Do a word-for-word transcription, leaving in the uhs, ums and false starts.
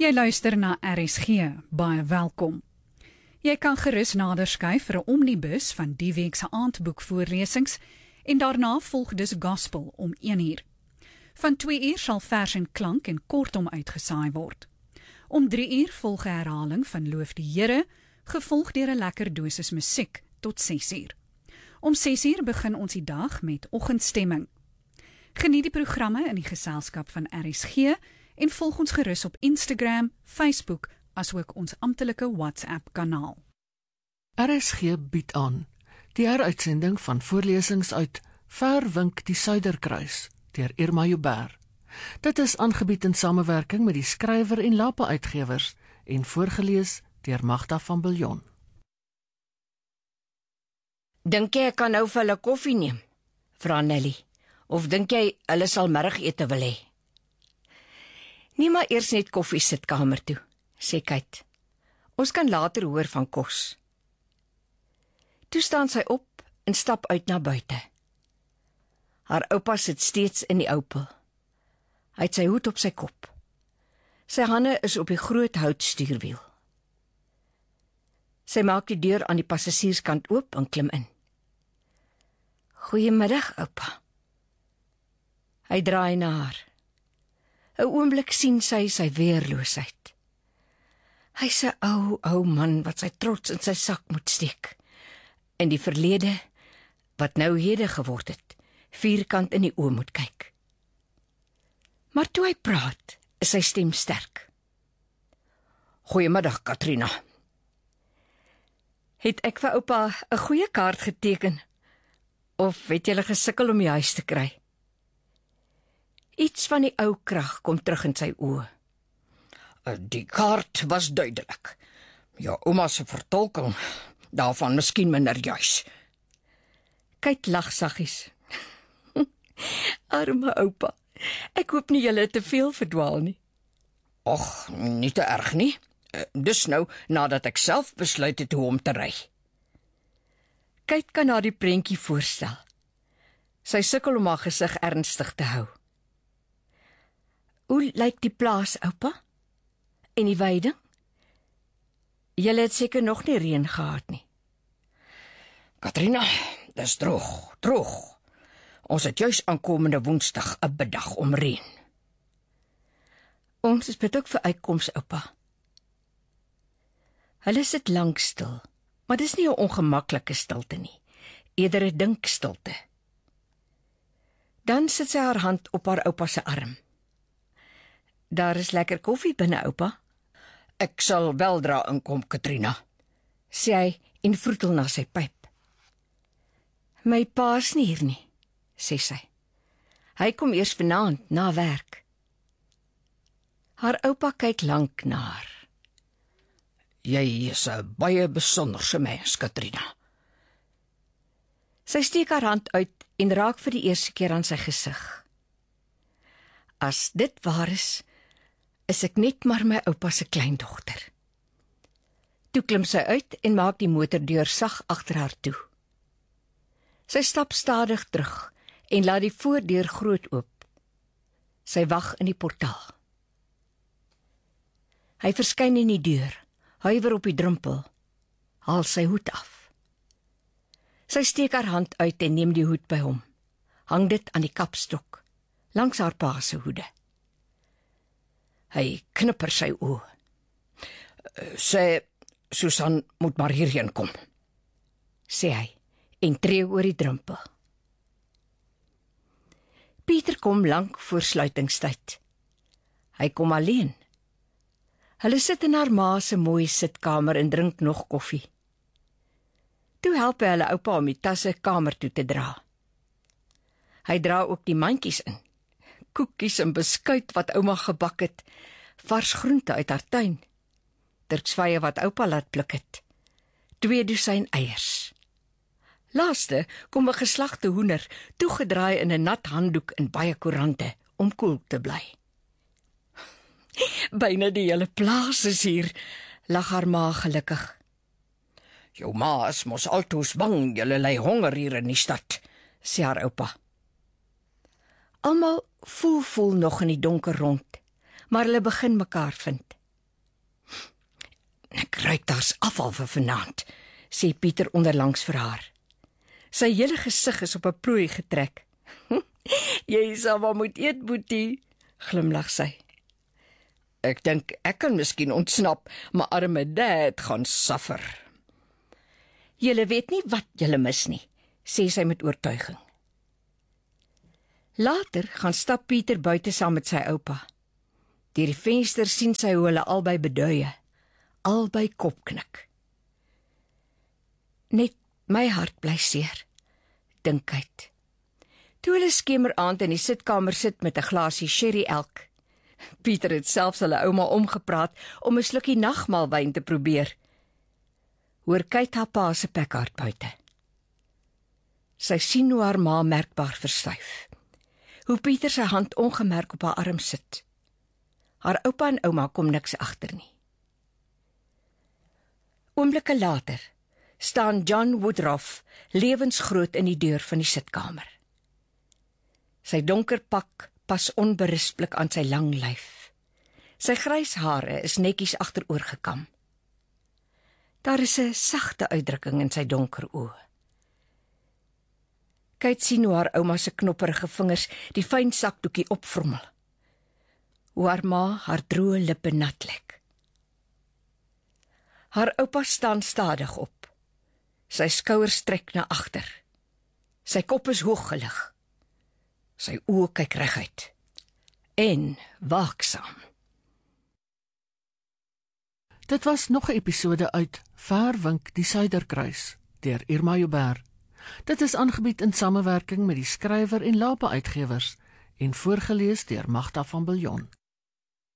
Jy luister na R S G, baie welkom. Jy kan gerus nader skuif vir 'n omnibus van die week se aandboekvoorlesings en daarna volg dus gospel om een uur. Van twee uur sal vers en klank en kortom uitgesaai word. Om drie uur volg 'n herhaling van Loof die Here, gevolg deur 'n lekker dosis musiek tot ses uur. Om ses uur begin ons die dag met oggendstemming. Geniet die programme in die geselskap van R S G en volg ons gerus op Instagram, Facebook, asook ons amptelike WhatsApp-kanaal. R S G bied aan die heruitsending van voorlesings uit Ver wink die Suiderkruis deur Irma Joubert. Dit is aangebied in samewerking met die skrywer en Lapa Uitgewers en voorgelees deur Magda van Biljon. Dink jy ek kan nou vir hulle koffie neem? Vra Nelly. Of dink jy hulle sal middagete wil hê? Neem maar eers net koffie sitkamer toe, sê Kate. Ons kan later hoor van kos. Toe staan sy op en stap uit na buite. Haar oupa sit steeds in die oupel. Hy het sy hoed op sy kop. Sy hande is op die groot houtstuurwiel. Sy maak die deur aan die passasierskant oop en klim in. Goeiemiddag, oupa. Hy draai na haar. 'n Oomblik sien sy sy weerloosheid. Hy's 'n ou, ou man wat sy trots in sy sak moet steek. En die verlede, wat nou hede geword het, vierkant in die oë moet kyk. Maar toe hy praat, is sy stem sterk. Goeiemiddag, Katrina. Het ek vir oupa 'n goeie kaart geteken? Of het julle gesukkel om die huis te kry? Iets van die ou krag kom terug in sy oë. Die kaart was duidelik. Jou ouma se vertolking daarvan miskien minder juis. Kyk lag saggies. Arme oupa. Ek hoop nie julle te veel verdwaal nie. Och, nie te erg nie. Dis nou nadat ek self besluit het hoe om te ry. Kyk kan haar die prentjie voorstel. Sy sukkel om haar gesig ernstig te hou. Hoe lyk die plaas, oupa? En die weiding? Julle het seker nog nie reën gehad nie. Katrina, dis droog, droog. Ons het juis aankomende Woensdag 'n bedag om reën. Ons is bid ook vir uitkoms, oupa. Hulle sit lank stil, maar dis nie 'n ongemaklike stilte nie, eerder 'n dinkstilte. Dan sit sy haar hand op haar oupa se arm. Daar is lekker koffie binne, oupa. Ek sal weldra inkom, Katrina, sê hy en vroetel na sy pyp. My pa is nie hier nie, sê sy. Hy kom eers vanaand na werk. Haar oupa kyk lank na haar. Jy is 'n baie besonderse mens, Katrina. Sy steek haar hand uit en raak vir die eerste keer aan sy gesig. As dit waar is, is ek net maar my oupa se kleindogter. Toe klim sy uit en maak die motordeur sag agter haar toe. Sy stap stadig terug en laat die voordeur groot oop. Sy wag in die portaal. Hy verskyn in die deur, huiwer op die drempel, haal sy hoed af. Sy steek haar hand uit en neem die hoed by hom, hang dit aan die kapstok, langs haar pa se hoede. Hy knipper sy oë. Sê, Susan moet maar hierheen kom, sê hy, en tree oor die drempel. Pieter kom lank voor sluitingstyd. Hy kom alleen. Hulle sit in haar ma se mooi sitkamer en drink nog koffie. Toe help hy hulle oupa om die tasse kamer toe te dra. Hy dra ook die mandjies in. Koekies en beskuit wat ouma gebak het, vars groente uit haar tuin, dirksvye wat oupa laat pluk het, twee dosyn eiers. Laaste kom 'n geslagte hoender, toegedraai in 'n nat handdoek en baie koerante, om koel te bly. Byna die hele plaas is hier, lag haar ma gelukkig. Jou ma is mos altoos bang, julle ly honger hier in die stad, sê haar oupa. Almal voel voel nog in die donker rond, maar hulle begin mekaar vind. Ek ruik daar's afval vir vanaand, sê Pieter onderlangs vir haar. Sy hele gesig is op 'n plooi getrek. Jy sal maar moet eet, Boetie, glimlag sy. Ek dink ek kan miskien ontsnap, maar arme dad gaan suffer. Julle weet nie wat julle mis nie, sê sy met oortuiging. Later gaan stap Pieter buite saam met sy oupa. Deur die venster sien sy hoe hulle albei beduie, albei kopknik. Net my hart bly seer, dink hy. Toe hulle skemeraand in die sitkamer sit met 'n glasie sherry elk. Pieter het selfs hulle ouma omgepraat om 'n slukkie nagmaalwyn te probeer. Hoor kyk haar pa se pekhart buite. Sy sien hoe haar ma merkbaar verstyf. Hoe Pieter sy hand ongemerk op haar arm sit. Haar oupa en ouma kom niks agter nie. Oomblikke later staan John Woodruff lewensgroot in die deur van die sitkamer. Sy donker pak pas onberisplik aan sy lang lyf. Sy grys hare is netjies agteroor gekam. Daar is 'n sagte uitdrukking in sy donker oë. Kyk sien hoe haar ouma se knopperige vingers die fyn sakdoekie opvrommel. Hoe haar ma haar droë lippe nat lek. Haar oupa staan stadig op. Sy skouers trek na agter. Sy kop is hoog gelig. Sy oë kyk reguit. En waaksaam. Dit was nog 'n episode uit Ver Wink die Suiderkruis deur Irma Joubert. Dit is aangebied in samewerking met die skrywer en Lapa Uitgewers en voorgeles deur Magda van Biljon.